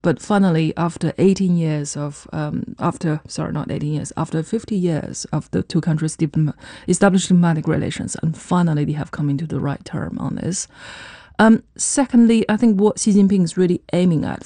But finally, after 18 years of, not 18 years, after 50 years of the two countries established diplomatic relations, and finally they have come into the right term on this. Secondly, I think what Xi Jinping is really aiming at